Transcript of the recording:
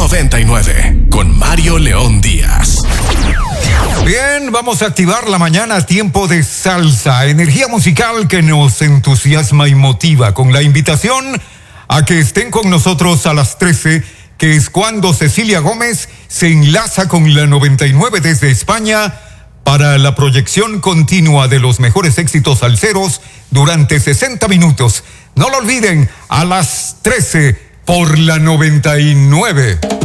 99 con Mario León Díaz. Bien, vamos a activar la mañana, tiempo de salsa, energía musical que nos entusiasma y motiva, con la invitación a que estén con nosotros a las 13, que es cuando Cecilia Gómez se enlaza con la 99 desde España para la proyección continua de los mejores éxitos salseros durante 60 minutos. No lo olviden, a las 13 por la 99.